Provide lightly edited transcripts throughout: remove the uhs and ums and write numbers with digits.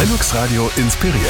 Flux Radio inspiriert.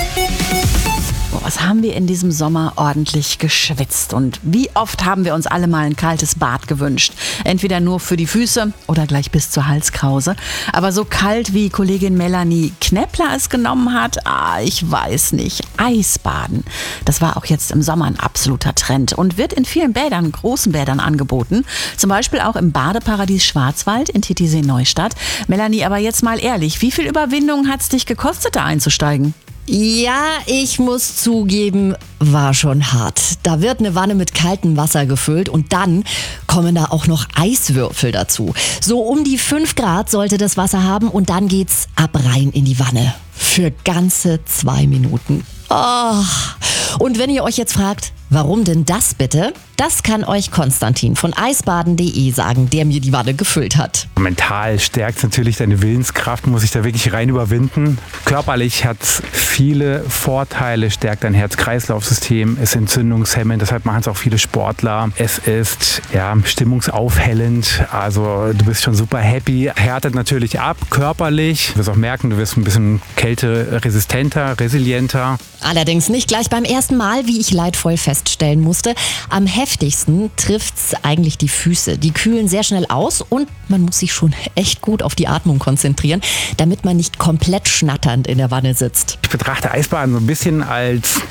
Was haben wir in diesem Sommer ordentlich geschwitzt und wie oft haben wir uns alle mal ein kaltes Bad gewünscht. Entweder nur für die Füße oder gleich bis zur Halskrause. Aber so kalt wie Kollegin Melanie Knäppler es genommen hat, ich weiß nicht. Eisbaden. Das war auch jetzt im Sommer ein absoluter Trend und wird in vielen Bädern, großen Bädern angeboten. Zum Beispiel auch im Badeparadies Schwarzwald in Titisee Neustadt. Melanie, aber jetzt mal ehrlich, wie viel Überwindung hat es dich gekostet, da einzusteigen? Ja, ich muss zugeben, war schon hart. Da wird eine Wanne mit kaltem Wasser gefüllt und dann kommen da auch noch Eiswürfel dazu. So um die 5 Grad sollte das Wasser haben und dann geht's ab rein in die Wanne. Für ganze 2 Minuten. Oh. Und wenn ihr euch jetzt fragt, warum denn das bitte? Das kann euch Konstantin von eisbaden.de sagen, der mir die Wanne gefüllt hat. Mental stärkt natürlich deine Willenskraft, muss ich da wirklich rein überwinden. Körperlich hat es viele Vorteile, stärkt dein Herz-Kreislauf-System, ist entzündungshemmend, deshalb machen es auch viele Sportler. Es ist stimmungsaufhellend, also du bist schon super happy. Härtet natürlich ab, körperlich. Du wirst auch merken, du wirst ein bisschen kälteresistenter, resilienter. Allerdings nicht gleich beim ersten Mal, wie ich leidvoll feststellen musste. Am heftigsten trifft's eigentlich die Füße. Die kühlen sehr schnell aus und man muss sich schon echt gut auf die Atmung konzentrieren, damit man nicht komplett schnatternd in der Wanne sitzt. Ich betrachte Eisbaden so ein bisschen als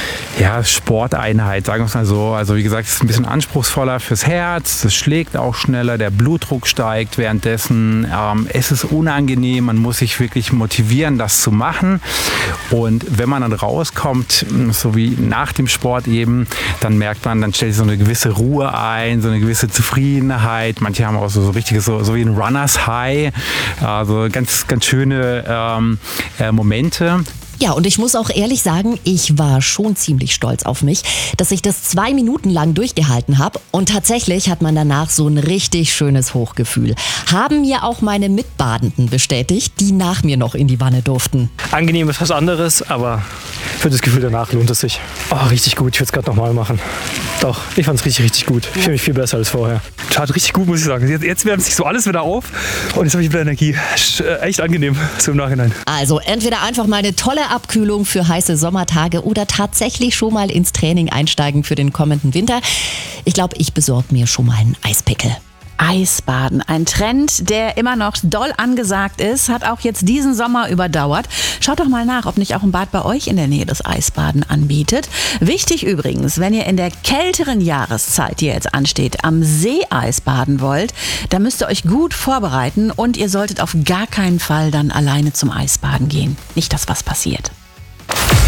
Sporteinheit, sagen wir es mal so. Also wie gesagt, es ist ein bisschen anspruchsvoller fürs Herz, es schlägt auch schneller, der Blutdruck steigt währenddessen. Es ist unangenehm, man muss sich wirklich motivieren, das zu machen. Und wenn man dann rauskommt, so wie nach dem Sport eben, dann merkt man, dann stellt sich so eine gewisse Ruhe ein, so eine gewisse Zufriedenheit. Manche haben auch so richtiges, so wie ein Runners High, also ganz, ganz schöne Momente. Ja, und ich muss auch ehrlich sagen, ich war schon ziemlich stolz auf mich, dass ich das 2 Minuten lang durchgehalten habe. Und tatsächlich hat man danach so ein richtig schönes Hochgefühl. Haben mir auch meine Mitbadenden bestätigt, die nach mir noch in die Wanne durften. Angenehm ist was anderes, aber für das Gefühl danach lohnt es sich. Oh, richtig gut, ich würde es gerade nochmal machen. Doch, ich fand es richtig, richtig gut. Ich fühle mich viel besser als vorher. Tat richtig gut, muss ich sagen. Jetzt wärmt sich so alles wieder auf und jetzt habe ich wieder Energie. Echt angenehm, so im Nachhinein. Also entweder einfach mal eine tolle Abkühlung für heiße Sommertage oder tatsächlich schon mal ins Training einsteigen für den kommenden Winter. Ich glaube, ich besorge mir schon mal einen Eispickel. Eisbaden, ein Trend, der immer noch doll angesagt ist, hat auch jetzt diesen Sommer überdauert. Schaut doch mal nach, ob nicht auch ein Bad bei euch in der Nähe das Eisbaden anbietet. Wichtig übrigens, wenn ihr in der kälteren Jahreszeit, die jetzt ansteht, am See Eisbaden wollt, dann müsst ihr euch gut vorbereiten und ihr solltet auf gar keinen Fall dann alleine zum Eisbaden gehen. Nicht, dass was passiert.